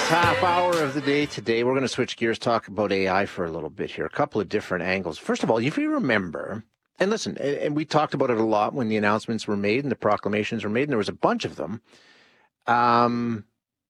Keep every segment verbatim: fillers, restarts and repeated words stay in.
Last half hour of the day today, we're going to switch gears, talk about A I for a little bit here. A couple of different angles. First of all, if you remember, and listen, and we talked about it a lot when the announcements were made and the proclamations were made, and there was a bunch of them. Um,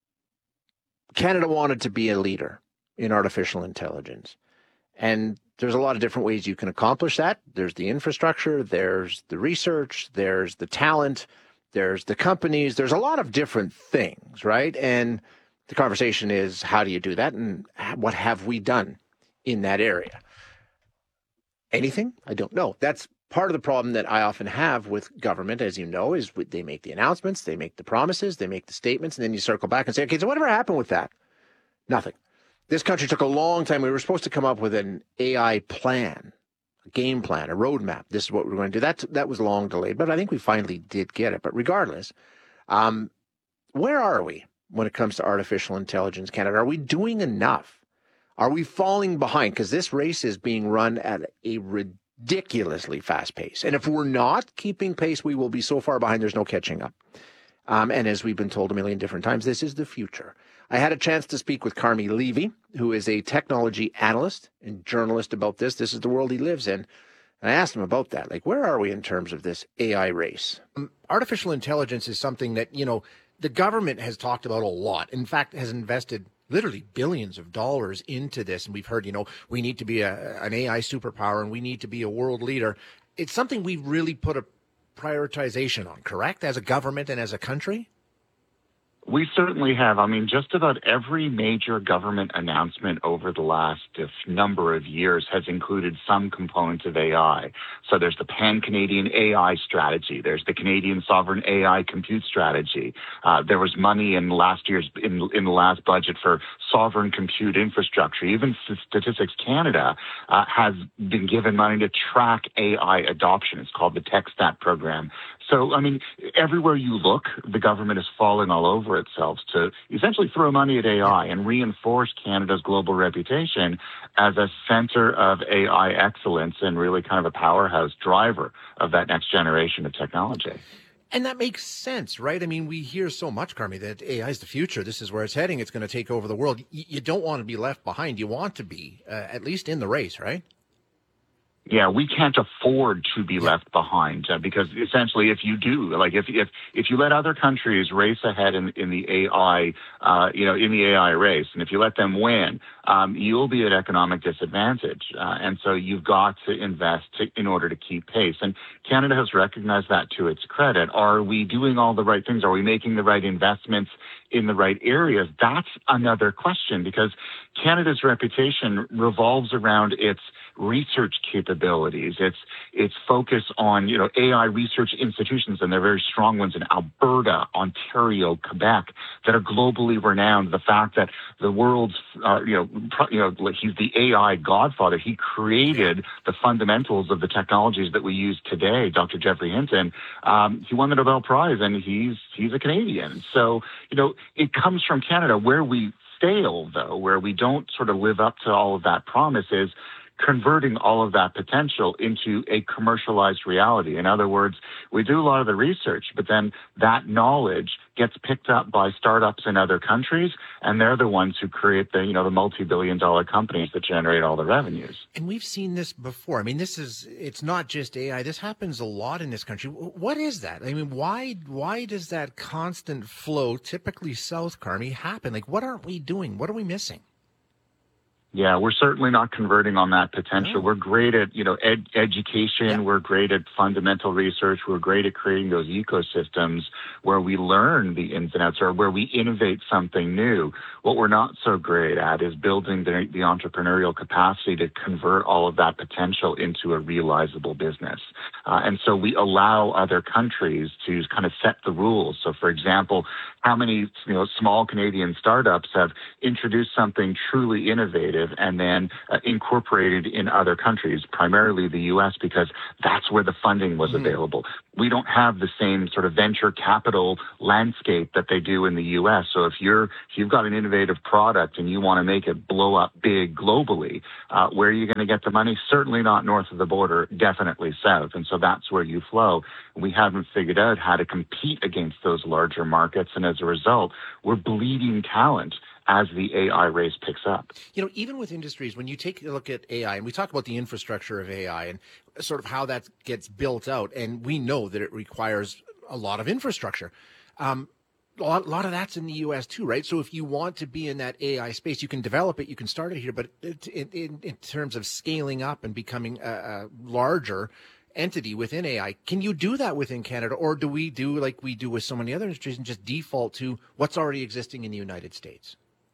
Canada wanted to be a leader in artificial intelligence. And there's a lot of different ways you can accomplish that. There's the infrastructure, there's the research, there's the talent, there's the companies, there's a lot of different things, right? And the conversation is, how do you do that? And what have we done in that area? Anything? I don't know. That's part of the problem that I often have with government, as you know, is they make the announcements, they make the promises, they make the statements, and then you circle back and say, okay, so whatever happened with that? Nothing. This country took a long time. We were supposed to come up with an A I plan, a game plan, a roadmap. This is what we're going to do. That, that was long delayed, but I think we finally did get it. But regardless, um, where are we when it comes to artificial intelligence, Canada? Are we doing enough? Are we falling behind? Because this race is being run at a ridiculously fast pace. And if we're not keeping pace, we will be so far behind, there's no catching up. Um, and as we've been told a million different times, this is the future. I had a chance to speak with Carmi Levy, who is a technology analyst and journalist about this. This is the world he lives in. And I asked him about that. Like, where are we in terms of this A I race? Um, artificial intelligence is something that, you know, the government has talked about a lot. In fact, has invested literally billions of dollars into this. And we've heard, you know, we need to be a, an A I superpower and we need to be a world leader. It's something we've really put a prioritization on, correct, as a government and as a country? We certainly have. I mean, just about every major government announcement over the last number of years has included some component of A I. So there's the Pan-Canadian A I strategy. There's the Canadian Sovereign A I Compute strategy. Uh, there was money in last year's in, in the last budget for sovereign compute infrastructure. Even Statistics Canada uh, has been given money to track A I adoption. It's called the TechStat program. So, I mean, everywhere you look, the government is falling all over itself to essentially throw money at A I and reinforce Canada's global reputation as a center of A I excellence and really kind of a powerhouse driver of that next generation of technology. And that makes sense, right? I mean, we hear so much, Carmi, that A I is the future. This is where it's heading. It's going to take over the world. Y- you don't want to be left behind. You want to be, uh, at least in the race, right? Yeah, we can't afford to be left behind uh, because essentially, if you do, like if if if you let other countries race ahead in in the A I, uh, you know, in the A I race, and if you let them win, um, you'll be at economic disadvantage. Uh, and so you've got to invest to, in order to keep pace. And Canada has recognized that to its credit. Are we doing all the right things? Are we making the right investments in the right areas? That's another question, because Canada's reputation revolves around its research capabilities, its its focus on, you know, A I research institutions, and they're very strong ones in Alberta, Ontario, Quebec, that are globally renowned. The fact that the world's, uh, you know, pro, you know, he's the A I godfather. He created the fundamentals of the technologies that we use today. Doctor Geoffrey Hinton, um, he won the Nobel Prize, and he's he's a Canadian. So, you know, it comes from Canada. Where we fail, though, where we don't sort of live up to all of that promise, is converting all of that potential into a commercialized reality. In other words, we do a lot of the research, but then that knowledge gets picked up by startups in other countries, and they're the ones who create the, you know, the multi-billion dollar companies that generate all the revenues. And we've seen this before. I mean, this is, it's not just A I. This happens a lot in this country. What is that? I mean, why, why does that constant flow, typically south, Carmi, happen? Like, what aren't we doing? What are we missing? Yeah, we're certainly not converting on that potential. Oh. We're great at, you know, ed- education. Yeah. We're great at fundamental research. We're great at creating those ecosystems where we learn the ins and outs or where we innovate something new. What we're not so great at is building the, the entrepreneurial capacity to convert all of that potential into a realizable business. Uh, and so we allow other countries to kind of set the rules. So, for example, how many, you know, small Canadian startups have introduced something truly innovative and then uh, incorporated in other countries, primarily the U S, because that's where the funding was mm-hmm. available. We don't have the same sort of venture capital landscape that they do in the U S. So if you're if you've got an innovative product and you want to make it blow up big globally, uh, where are you going to get the money? Certainly not north of the border, definitely south. And so that's where you flow. We haven't figured out how to compete against those larger markets. And as a result, we're bleeding talent as the A I race picks up. You know, even with industries, when you take a look at A I, and we talk about the infrastructure of A I and sort of how that gets built out, and we know that it requires a lot of infrastructure. Um, a lot, a lot of that's in the U S too, right? So if you want to be in that A I space, you can develop it, you can start it here, but it, in, in, in terms of scaling up and becoming a, a larger entity within A I, can you do that within Canada, or do we do like we do with so many other industries and just default to what's already existing in the United States?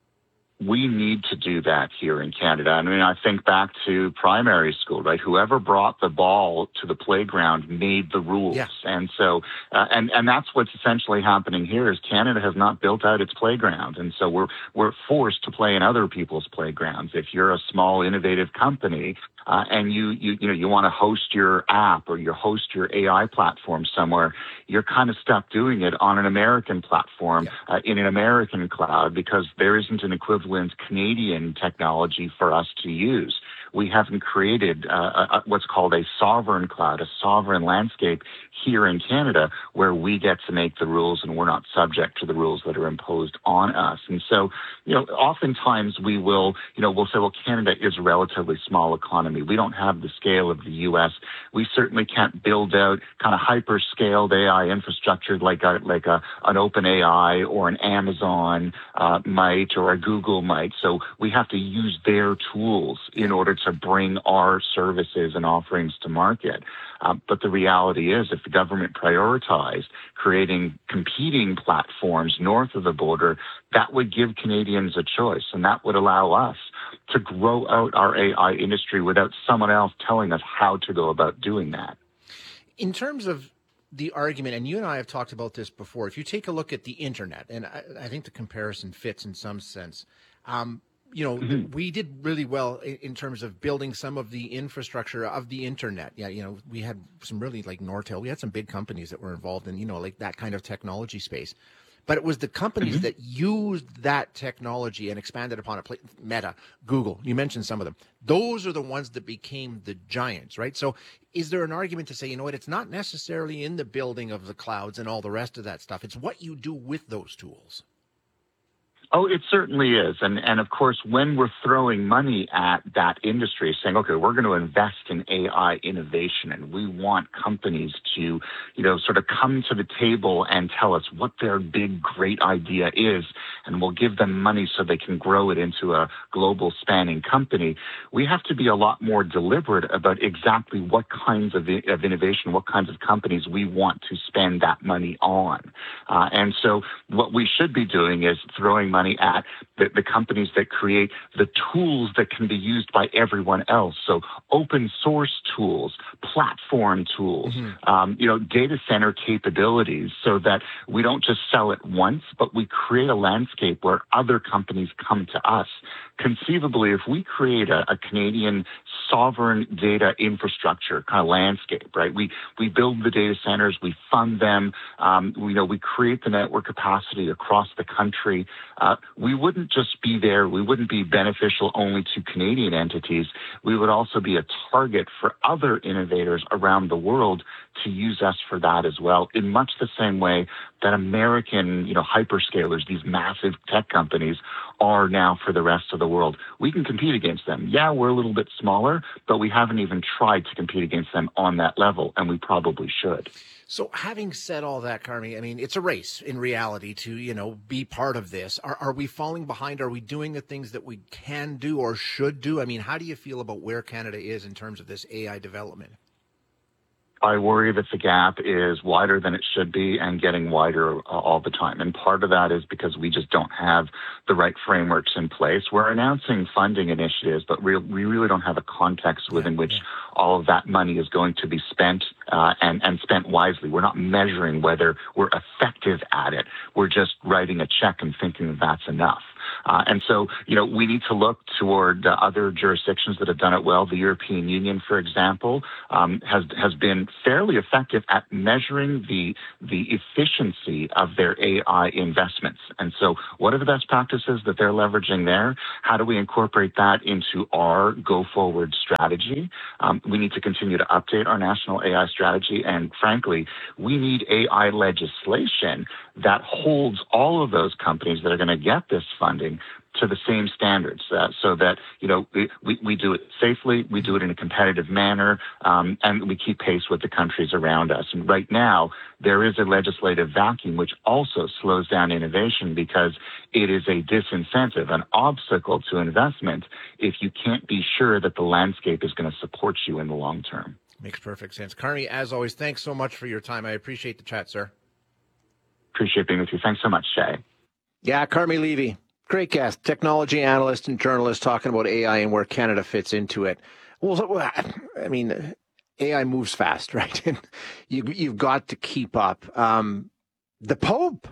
We need to do that here in Canada. I mean, I think back to primary school, right? Whoever brought the ball to the playground made the rules. Yeah. And so, uh, and, and that's what's essentially happening here is Canada has not built out its playground. And so we're, we're forced to play in other people's playgrounds. If you're a small, innovative company, Uh, and you, you, you know, you want to host your app or you host your A I platform somewhere, you're kind of stuck doing it on an American platform, yeah. uh, in an American cloud, because there isn't an equivalent Canadian technology for us to use. We haven't created uh, a, what's called a sovereign cloud, a sovereign landscape here in Canada where we get to make the rules and we're not subject to the rules that are imposed on us. And so, you know, oftentimes we will, you know, we'll say, well, Canada is a relatively small economy. We don't have the scale of the U S. We certainly can't build out kind of hyper-scaled A I infrastructure like a, like a, an OpenAI or an Amazon uh, might or a Google might. So we have to use their tools in order to bring our services and offerings to market. Um, but the reality is, if the government prioritized creating competing platforms north of the border, that would give Canadians a choice, and that would allow us to grow out our A I industry without someone else telling us how to go about doing that. In terms of the argument, and you and I have talked about this before, if you take a look at the internet, and I, I think the comparison fits in some sense, um, you know, mm-hmm. we did really well in, in terms of building some of the infrastructure of the internet. Yeah, you know, we had some really, like Nortel, we had some big companies that were involved in, you know, like that kind of technology space. But it was the companies mm-hmm. that used that technology and expanded upon it. Meta, Google, you mentioned some of them. Those are the ones that became the giants, right? So is there an argument to say, you know what, it's not necessarily in the building of the clouds and all the rest of that stuff. It's what you do with those tools. Oh, it certainly is. And, and of course, when we're throwing money at that industry, saying, okay, we're going to invest in A I innovation and we want companies to, you know, sort of come to the table and tell us what their big, great idea is, and we'll give them money so they can grow it into a global spanning company, we have to be a lot more deliberate about exactly what kinds of, of innovation, what kinds of companies we want to spend that money on. Uh, and so what we should be doing is throwing money at the, the companies that create the tools that can be used by everyone else. So open source tools, platform tools, mm-hmm. um, you know, data center capabilities, so that we don't just sell it once, but we create a landscape where other companies come to us. Conceivably, if we create a, a Canadian sovereign data infrastructure kind of landscape, right? We we build the data centers, we fund them, um, we you know we create the network capacity across the country. Uh, we wouldn't just be there. We wouldn't be beneficial only to Canadian entities. We would also be a target for other innovators around the world to use us for that as well, in much the same way that American, you know, hyperscalers, these massive tech companies, are now for the rest of the world. We can compete against them. Yeah, we're a little bit smaller, but we haven't even tried to compete against them on that level, and we probably should. So having said all that, Carmi, I mean, it's a race in reality to, you know, be part of this. Are, are we falling behind? Are we doing the things that we can do or should do? I mean, how do you feel about where Canada is in terms of this A I development? I worry that the gap is wider than it should be and getting wider uh, all the time. And part of that is because we just don't have the right frameworks in place. We're announcing funding initiatives, but we, we really don't have a context within yeah, which yeah. all of that money is going to be spent uh, and, and spent wisely. We're not measuring whether we're effective at it. We're just writing a check and thinking that that's enough. Uh, and so, you know, we need to look toward uh, other jurisdictions that have done it well. The European Union, for example, um, has has been fairly effective at measuring the the efficiency of their A I investments. And so, what are the best practices that they're leveraging there? How do we incorporate that into our go-forward strategy? Um, we need to continue to update our national A I strategy. And frankly, we need A I legislation that holds all of those companies that are going to get this funding operating to the same standards, uh, so that, you know, we, we do it safely, we do it in a competitive manner, um, and we keep pace with the countries around us. And right now, there is a legislative vacuum which also slows down innovation because it is a disincentive, an obstacle to investment if you can't be sure that the landscape is going to support you in the long term. Makes perfect sense. Carmi, as always, thanks so much for your time. I appreciate the chat, sir. Appreciate being with you. Thanks so much, Shay. Yeah, Carmi Levy, great guest, technology analyst and journalist talking about A I and where Canada fits into it. Well, I mean, A I moves fast, right? And you, you've got to keep up. Um, the Pope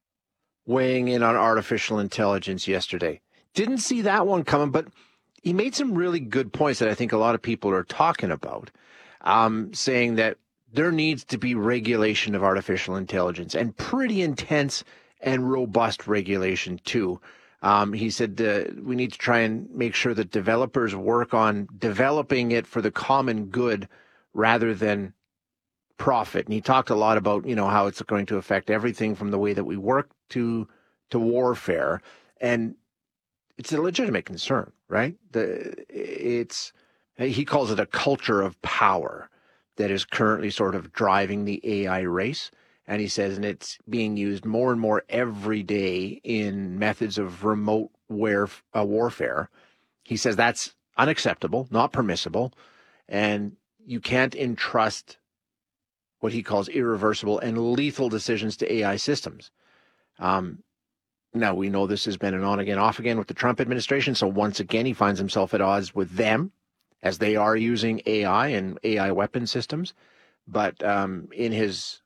weighing in on artificial intelligence yesterday. Didn't see that one coming, but he made some really good points that I think a lot of people are talking about, um, saying that there needs to be regulation of artificial intelligence, and pretty intense and robust regulation too. Um, he said uh, we need to try and make sure that developers work on developing it for the common good rather than profit. And he talked a lot about, you know, how it's going to affect everything from the way that we work to to warfare. And it's a legitimate concern, right? The it's he calls it a culture of power that is currently sort of driving the A I race. And he says, and it's being used more and more every day in methods of remote war, uh, warfare. He says that's unacceptable, not permissible, and you can't entrust what he calls irreversible and lethal decisions to A I systems. Um, now, we know this has been an on-again, off-again with the Trump administration, so once again, he finds himself at odds with them as they are using A I and A I weapon systems. But um, in his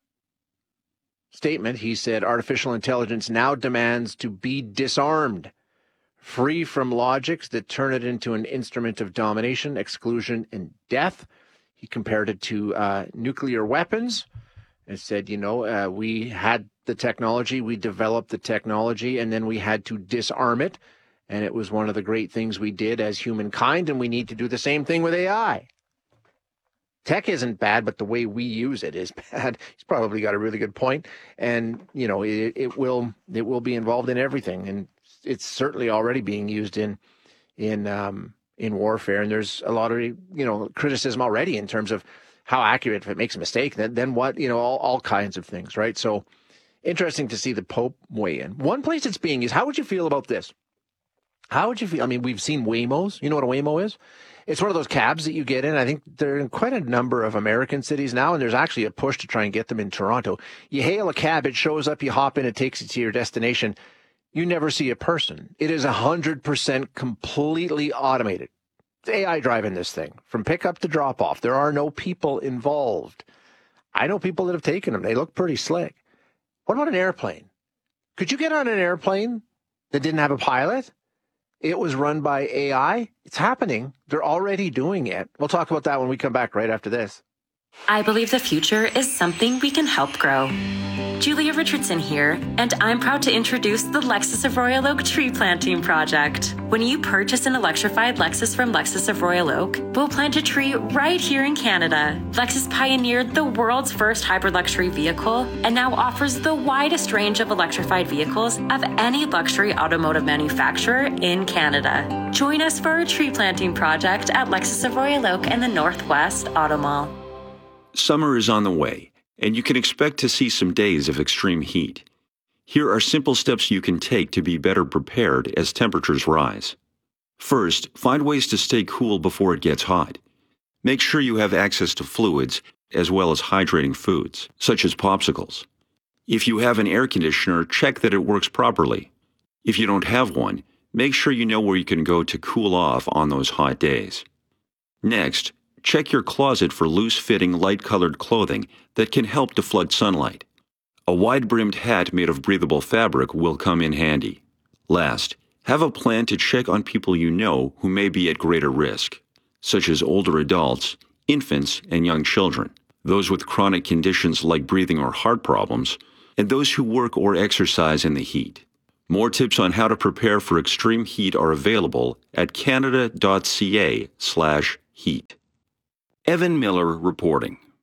statement, he said artificial intelligence now demands to be disarmed, free from logics that turn it into an instrument of domination, exclusion, and death. He compared it to uh, nuclear weapons and said, you know, uh, we had the technology, we developed the technology, and then we had to disarm it. And it was one of the great things we did as humankind, and we need to do the same thing with A I. Tech isn't bad, but the way we use it is bad. He's probably got a really good point. And, you know, it, it will it will be involved in everything. And it's certainly already being used in in um, in warfare. And there's a lot of, you know, criticism already in terms of how accurate, if it makes a mistake, then, then what, you know, all, all kinds of things, right? So interesting to see the Pope weigh in. One place it's being used, how would you feel about this? How would you feel? I mean, we've seen Waymos. You know what a Waymo is? It's one of those cabs that you get in. I think they're in quite a number of American cities now, and there's actually a push to try and get them in Toronto. You hail a cab, it shows up, you hop in, it takes you to your destination. You never see a person. It is one hundred percent completely automated. It's A I driving this thing from pickup to drop off. There are no people involved. I know people that have taken them. They look pretty slick. What about an airplane? Could you get on an airplane that didn't have a pilot? It was run by A I. It's happening. They're already doing it. We'll talk about that when we come back right after this. I believe the future is something we can help grow. Julia Richardson here, and I'm proud to introduce the Lexus of Royal Oak Tree Planting Project. When you purchase an electrified Lexus from Lexus of Royal Oak, we'll plant a tree right here in Canada. Lexus pioneered the world's first hybrid luxury vehicle and now offers the widest range of electrified vehicles of any luxury automotive manufacturer in Canada. Join us for our tree planting project at Lexus of Royal Oak and the Northwest Auto Mall. Summer is on the way, and you can expect to see some days of extreme heat. Here are simple steps you can take to be better prepared as temperatures rise. First, find ways to stay cool before it gets hot. Make sure you have access to fluids as well as hydrating foods, such as popsicles. If you have an air conditioner, check that it works properly. If you don't have one, make sure you know where you can go to cool off on those hot days. Next, check your closet for loose-fitting, light-colored clothing that can help deflect sunlight. A wide-brimmed hat made of breathable fabric will come in handy. Last, have a plan to check on people you know who may be at greater risk, such as older adults, infants, and young children, those with chronic conditions like breathing or heart problems, and those who work or exercise in the heat. More tips on how to prepare for extreme heat are available at canada.ca slash heat. Evan Miller reporting.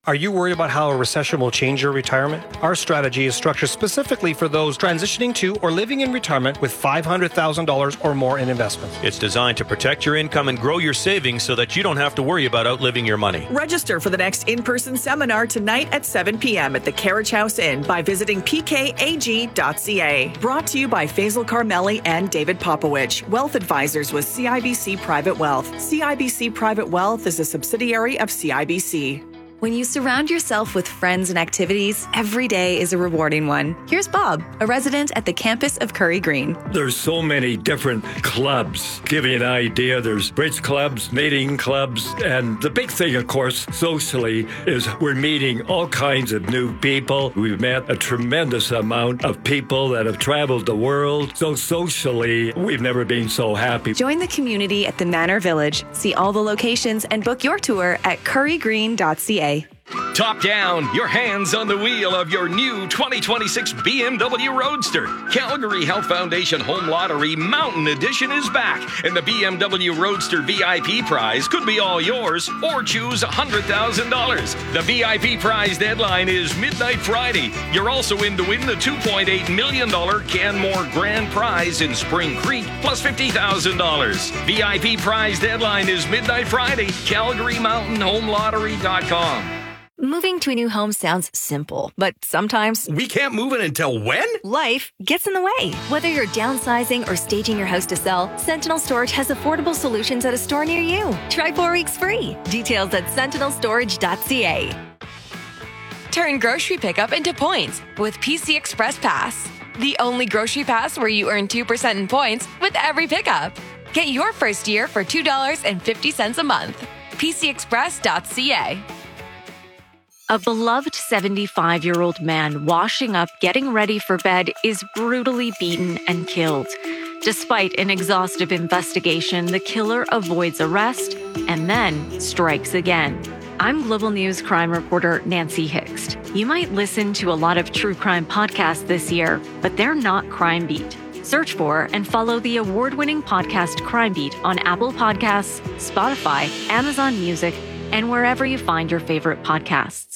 Are you worried about how a recession will change your retirement? Our strategy is structured specifically for those transitioning to or living in retirement with five hundred thousand dollars or more in investments. It's designed to protect your income and grow your savings so that you don't have to worry about outliving your money. Register for the next in-person seminar tonight at seven p.m. at the Carriage House Inn by visiting p k a g dot c a. Brought to you by Faisal Carmeli and David Popowich, Wealth Advisors with C I B C Private Wealth. C I B C Private Wealth is a subsidiary of C I B C. When you surround yourself with friends and activities, every day is a rewarding one. Here's Bob, a resident at the campus of Curry Green. There's so many different clubs. Give you an idea, there's bridge clubs, knitting clubs, and the big thing, of course, socially, is we're meeting all kinds of new people. We've met a tremendous amount of people that have traveled the world. So socially, we've never been so happy. Join the community at the Manor Village. See all the locations and book your tour at curry green dot c a. Top down, your hands on the wheel of your new twenty twenty-six B M W Roadster. Calgary Health Foundation Home Lottery Mountain Edition is back, and the B M W Roadster V I P prize could be all yours, or choose one hundred thousand dollars. The V I P prize deadline is midnight Friday. You're also in to win the two point eight million dollars Canmore Grand Prize in Spring Creek, plus fifty thousand dollars. V I P prize deadline is midnight Friday. Calgary Mountain Home Lottery dot com. Moving to a new home sounds simple, but sometimes... We can't move it until when? Life gets in the way. Whether you're downsizing or staging your house to sell, Sentinel Storage has affordable solutions at a store near you. Try four weeks free. Details at sentinel storage dot c a. Turn grocery pickup into points with P C Express Pass. The only grocery pass where you earn two percent in points with every pickup. Get your first year for two dollars and fifty cents a month. p c express dot c a. A beloved seventy-five-year-old man washing up, getting ready for bed, is brutally beaten and killed. Despite an exhaustive investigation, the killer avoids arrest and then strikes again. I'm Global News crime reporter Nancy Hixt. You might listen to a lot of true crime podcasts this year, but they're not Crime Beat. Search for and follow the award-winning podcast Crime Beat on Apple Podcasts, Spotify, Amazon Music, and wherever you find your favorite podcasts.